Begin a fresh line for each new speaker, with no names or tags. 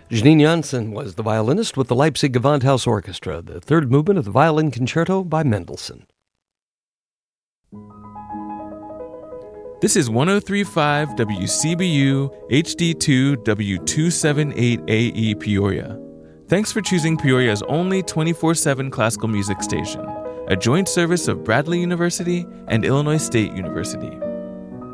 Janine Janssen was the violinist with the Leipzig Gewandhaus Orchestra, the third movement of the Violin Concerto by Mendelssohn.
This is 103.5 WCBU HD2 W278AE Peoria. Thanks for choosing Peoria's only 24/7 classical music station, a joint service of Bradley University and Illinois State University.